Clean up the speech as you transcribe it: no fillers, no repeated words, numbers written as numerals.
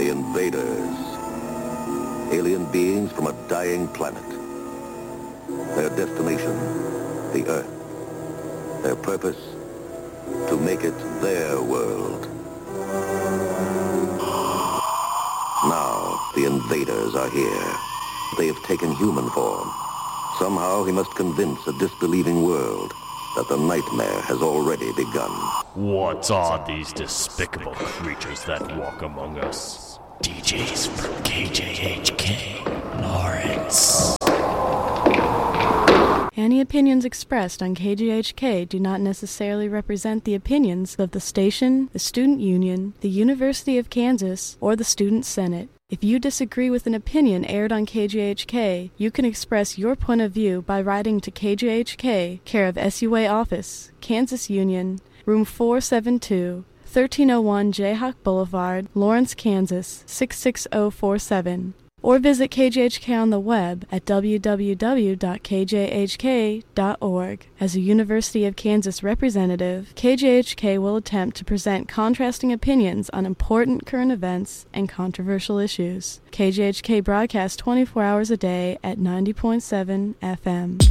The invaders. Alien beings from a dying planet. Their destination, the Earth. Their purpose, to make it their world. Now, the invaders are here. They have taken human form. Somehow he must convince a disbelieving world that the nightmare has already begun. What are these despicable creatures that walk among us? DJs from KJHK, Lawrence. Any opinions expressed on KJHK do not necessarily represent the opinions of the station, the Student Union, the University of Kansas, or the Student Senate. If you disagree with an opinion aired on KJHK, you can express your point of view by writing to KJHK, care of SUA Office, Kansas Union, Room 472, 1301 Jayhawk Boulevard, Lawrence, Kansas, 66047. Or visit KJHK on the web at www.kjhk.org. As a University of Kansas representative, KJHK will attempt to present contrasting opinions on important current events and controversial issues. KJHK broadcasts 24 hours a day at 90.7 FM.